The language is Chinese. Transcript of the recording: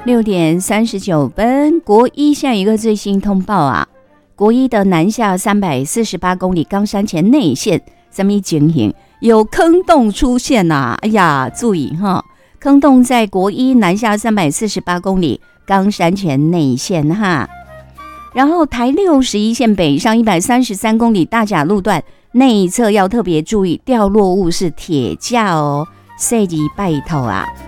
6:39，国一现在有一个最新通报啊，国一的南下348公里冈山前内线什么情形？有坑洞出现啊！哎呀，注意哈，坑洞在国一南下348公里冈山前内线哈。然后台61线北上133公里大甲路段内侧要特别注意，掉落物是铁架哦，设计拜托啊！